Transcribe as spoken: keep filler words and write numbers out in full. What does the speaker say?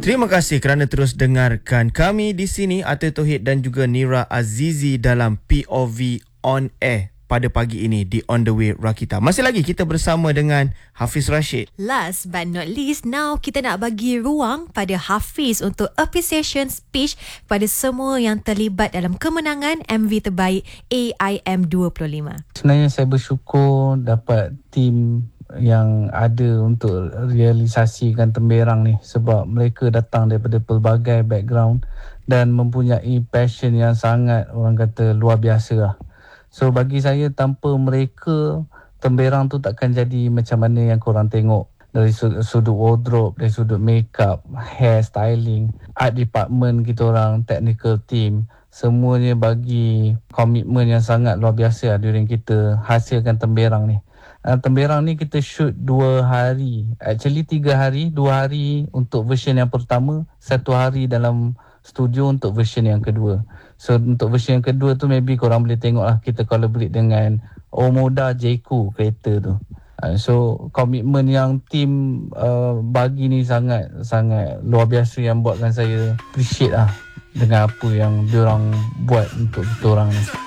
Terima kasih kerana terus dengarkan kami di sini, Atul Tauhid dan juga Nira Azizi dalam P O V On Air pada pagi ini di On The Way Rakita. Masih lagi kita bersama dengan Hafiz Rashid. Last but not least, now kita nak bagi ruang pada Hafiz untuk appreciation speech kepada semua yang terlibat dalam kemenangan M V terbaik A I M dua puluh lima. Sebenarnya saya bersyukur dapat tim yang ada untuk realisasikan Temberang ni, sebab mereka datang daripada pelbagai background dan mempunyai passion yang sangat, orang kata, luar biasa lah. So bagi saya, tanpa mereka Temberang tu takkan jadi macam mana yang korang tengok. Dari sudut wardrobe, dari sudut makeup, hair styling, art department kita orang, technical team, semuanya bagi komitmen yang sangat luar biasa lah during kita hasilkan Temberang ni. Uh, Temberang ni kita shoot dua hari, actually tiga hari, dua hari untuk version yang pertama, satu hari dalam studio untuk version yang kedua. So untuk version yang kedua tu maybe korang boleh tengok lah, kita collaborate dengan Omoda Jeku kereta tu. Uh, so komitmen yang tim uh, bagi ni sangat sangat luar biasa, yang buatkan saya appreciate lah dengan apa yang diorang buat untuk kita orang ni.